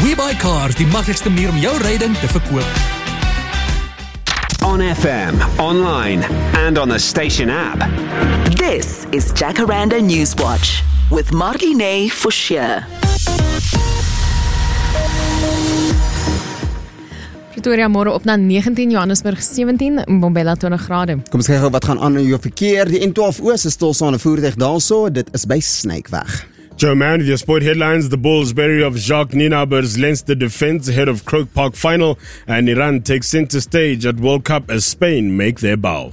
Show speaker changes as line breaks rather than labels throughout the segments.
WeBuyCars, die maklikste manier om jou ryding te verkoop.
On FM, online, and on the station app.
This is Jacaranda Newswatch with Marlene Forshire.
Pretoria môre op na 19, Johannesburg 17, Mbombela 20 grade.
Kom ons kyk wat gaan aan in jou verkeer. Die N12 Oos is stilstaande voertuig daarso. Dit is by Snykeweg.
Joe Man with your sport headlines. The Bulls bury of Jacques Nienaber's Leinster defense ahead of Croke Park final, and Iran takes center stage at World Cup as Spain make their bow.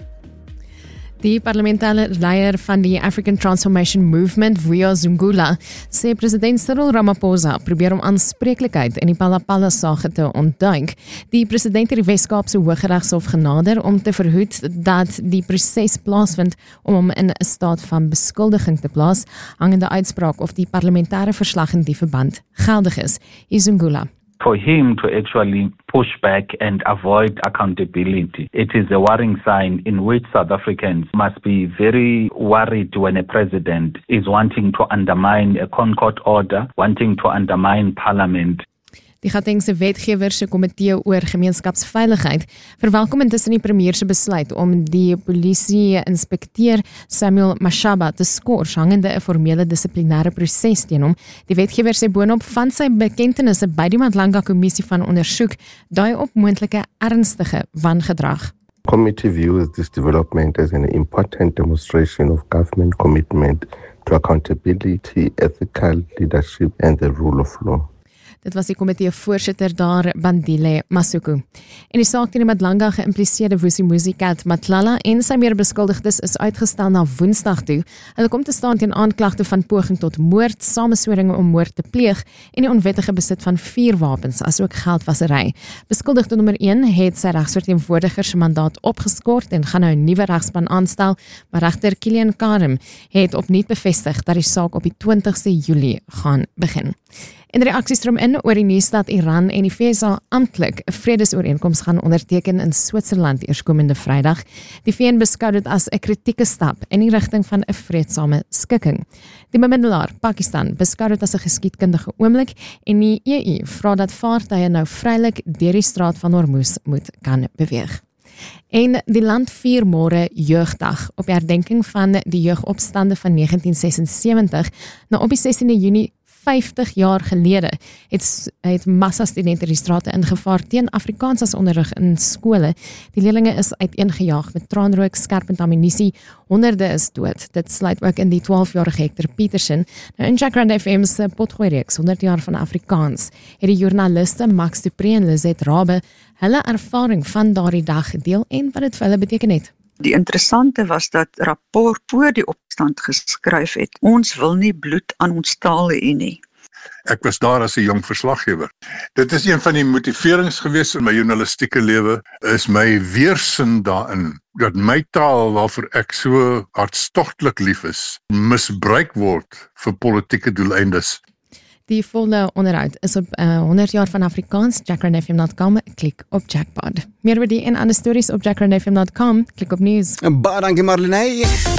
Die parlementêre leier van die African Transformation Movement, Vuyo Zungula, sê president Cyril Ramaphosa probeer om aanspreeklikheid in die Phala-Phala-saak te ontduik. Die president het die Wes-Kaapse Hooggeregshof genader om te verhoed dat die proses plaasvind om hom in 'n staat van beskuldiging te plaas, hangende uitspraak of die parlementêre verslag in die verband geldig is. Zungula.
For him to actually push back and avoid accountability, it is a worrying sign in which South Africans must be very worried when a president is wanting to undermine a Concord order, wanting to undermine parliament.
Die Gautengse wetgewer se komitee oor gemeenskapsveiligheid verwelkom intussen die premier se besluit om die polisie-inspekteur Samuel Mashaba te skors hangende 'n formele dissiplinêre proses teen hom. Die wetgewer sê boonop van sy bekentenisse by die Madlanga kommissie van ondersoek dui op moontlike ernstige wangedrag.
Committee views this development as an important demonstration of government commitment to accountability, ethical leadership and the rule of law.
Dit was die komitee voorsitter daar, Bandile Masuku. En die saak teen die Madlanga geïmpliseerde Vusimuzi Cat Matlala en sy mede-beskuldigdes is uitgestel na Woensdag toe. Hulle kom te staan teen aanklagte van poging tot moord, samesweringe om moord te pleeg en die onwettige besit van vuurwapens, asook geldwasery. Beskuldigde nommer 1 het sy regsverteenwoordiger se mandaat opgeskort en gaan nou 'n nuwe regspan aanstel, maar regter Kilian Karim het opnuut bevestig dat die saak op die 20ste Julie gaan begin. In reaksie stroom in oor die nuus dat Iran en die VSA amptelik 'n vredesooreenkoms gaan onderteken in Switserland eerskomende Vrydag. Die VN beskou dit as 'n kritieke stap in die rigting van 'n vreedsame skikking. Die bemiddelaar, Pakistan, beskou dit as 'n geskiedkundige oomblik en die EU vra dat vaartuie nou vrylik deur die straat van Hormuz moet kan beweeg. En die land vier môre jeugdag op die herdenking van die jeugopstande van 1976, nou op die 16de Junie 50 jaar gelede het massa studente die strate ingevaar teen Afrikaans as onderrig in skole. Die leerlinge is uiteengejaag met traanrook, skerpend ammunisie, honderde is dood. Dit sluit ook in die 12-jarige Hector Peterson. Nou in Jacaranda FM se potgooi-reeks 100 jaar van Afrikaans het die joernaliste Max du Preez en Lizette Rabbe hulle ervaring van daardie dag gedeel en wat dit vir hulle beteken het.
Die interessante was dat rapport voor die opstand geskryf het, ons wil nie bloed aan ons tale hê nie.
Ek was daar as 'n jong verslaggewer. Dit is een van die motiverings gewees in my journalistieke lewe, is my weerstand daarin, dat my taal waarvoor ek so hartstogtelik lief is, misbruik word vir politieke doeleindes.
Die volle onderhoud is op 100 jaar van Afrikaans, jacarandafm.com, klik op Jackpot. Meer oor die en ander stories op jacarandafm.com, klik op nuus.
Baie dankie Marlene.